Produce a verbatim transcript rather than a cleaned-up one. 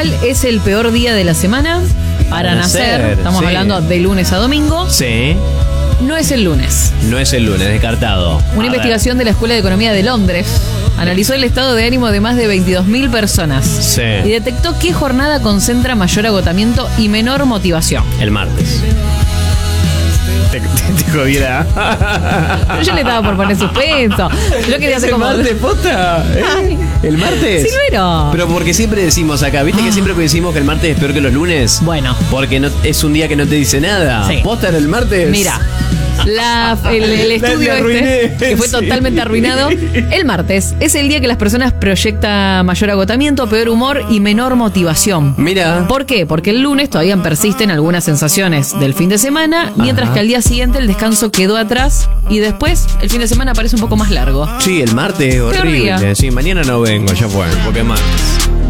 ¿Cuál es el peor día de la semana? Para, Para nacer, nacer, estamos sí. hablando de lunes a domingo. Sí. No es el lunes. No es el lunes, descartado. Una a investigación ver. de la Escuela de Economía de Londres analizó el estado de ánimo de más de veintidós mil personas. Sí. Y detectó qué jornada concentra mayor agotamiento y menor motivación. El martes. Te, te, te jodiera. Yo le estaba por poner suspenso. Yo quería hacer como. ¿El martes, posta? ¿Eh? ¿El martes? Silvero. Pero porque siempre decimos acá, ¿viste que siempre decimos que el martes es peor que los lunes? Bueno. Porque no, es un día que no te dice nada. Sí. ¿Posta era el martes? Mira. La, el, el estudio este, que fue sí. totalmente arruinado. El martes es el día que las personas proyectan mayor agotamiento, peor humor y menor motivación. Mira. ¿Por qué? Porque el lunes todavía persisten algunas sensaciones del fin de semana, mientras Ajá. que al día siguiente el descanso quedó atrás y después el fin de semana parece un poco más largo. Sí, el martes es horrible. Sí, mañana no vengo, ya fue, porque es martes.